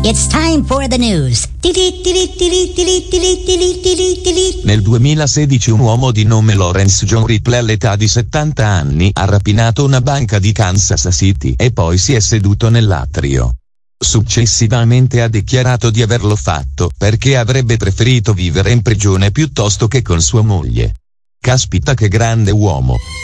It's time for the news. Nel 2016 un uomo di nome Lawrence John Ripley all'età di 70 anni ha rapinato una banca di Kansas City e poi si è seduto nell'atrio. Successivamente ha dichiarato di averlo fatto perché avrebbe preferito vivere in prigione piuttosto che con sua moglie. Caspita che grande uomo!